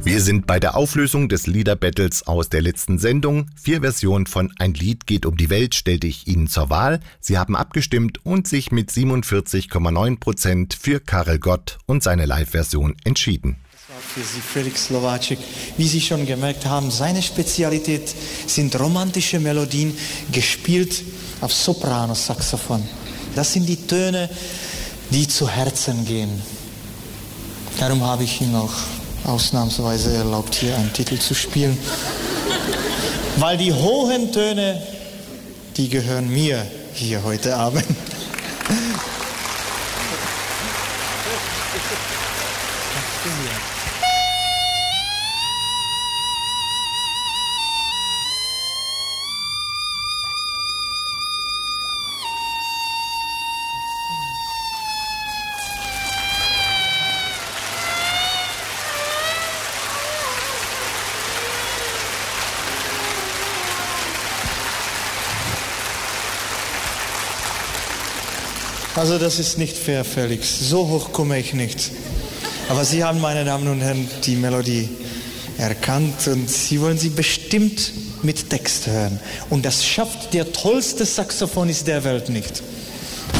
Wir sind bei der Auflösung des Liederbattles aus der letzten Sendung. 4 Versionen von Ein Lied geht um die Welt stellte ich Ihnen zur Wahl. Sie haben abgestimmt und sich mit 47,9% für Karel Gott und seine Live-Version entschieden. Das war für Sie Felix Slováček. Wie Sie schon gemerkt haben, seine Spezialität sind romantische Melodien, gespielt auf Soprano-Saxophon. Das sind die Töne, die zu Herzen gehen. Darum habe ich ihm auch ausnahmsweise erlaubt, hier einen Titel zu spielen. Weil die hohen Töne, die gehören mir hier heute Abend. Also das ist nicht fair, Felix. So hoch komme ich nicht. Aber Sie haben, meine Damen und Herren, die Melodie erkannt und Sie wollen sie bestimmt mit Text hören. Und das schafft der tollste Saxophonist der Welt nicht.